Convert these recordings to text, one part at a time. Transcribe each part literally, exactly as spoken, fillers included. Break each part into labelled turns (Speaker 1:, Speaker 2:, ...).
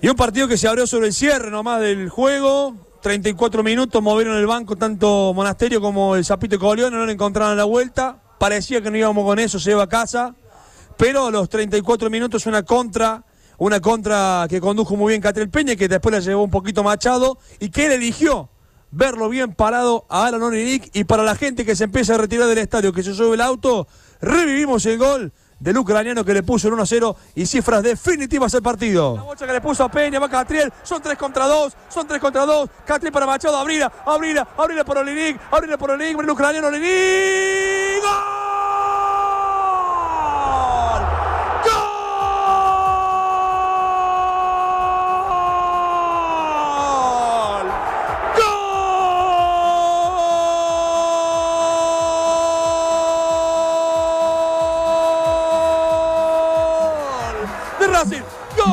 Speaker 1: Y un partido que se abrió sobre el cierre nomás del juego. treinta y cuatro minutos, movieron el banco tanto Monasterio como el Zapito y Coleón, no lo encontraron a la vuelta. Parecía que no íbamos con eso, se iba a casa. Pero a los treinta y cuatro minutos una contra, una contra que condujo muy bien Catriel Peña, que después la llevó un poquito Machado y que él eligió verlo bien parado a Alan Olinick. Y para la gente que se empieza a retirar del estadio, que se sube el auto, revivimos el gol del ucraniano que le puso el uno a cero y cifras definitivas al partido. La bocha que le puso a Peña, va Catriel, son tres contra dos, son tres contra dos, Catriel para Machado, abrila, abrila, abrila por Olinick, abrila por Olinick, por el ucraniano Olinick, ¡gol! De Racing,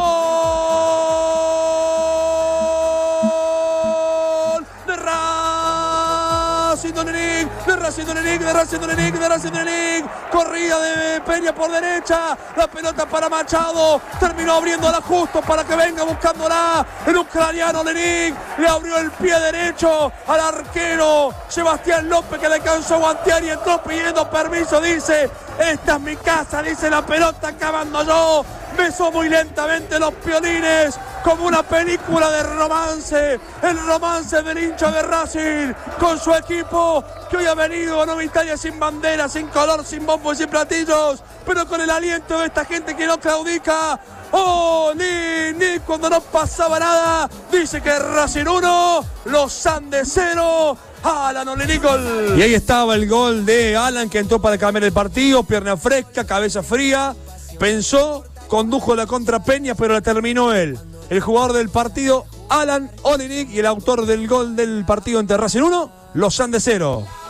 Speaker 1: gol de Racing de Olinick, de Racing de Olinick, de Racing de Olinick, de Racing de Olinick, corrida de Peña por derecha, la pelota para Machado, terminó abriéndola justo para que venga buscándola el ucraniano Olinick, le abrió el pie derecho al arquero Sebastián López, que le alcanzó a guantear y entró pidiendo permiso, dice, esta es mi casa, dice, la pelota acabando yo. Besó muy lentamente los piolines, como una película de romance, el romance del hincha de Racing con su equipo, que hoy ha venido a Nueva Italia sin bandera, sin color, sin bombo y sin platillos, pero con el aliento de esta gente que no claudica. Olinick, cuando no pasaba nada, dice que Racing uno, Los Andes cero. Alan Olinick, gol. Y ahí estaba el gol de Alan, que entró para cambiar el partido, pierna fresca, cabeza fría, pensó, condujo la contra Peña, pero la terminó él. El jugador del partido, Alan Olinick, y el autor del gol del partido entre Racing uno, Los Andes cero.